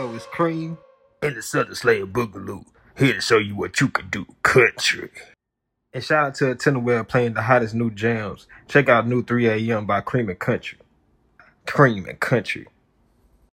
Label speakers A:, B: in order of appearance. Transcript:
A: Yo, it's Cream and the Southern Slayer Boogaloo here to show you what you can do, country. And shout out to Tenderwell playing the hottest new jams. Check out new 3 a.m. by Cream and Country. Cream and Country.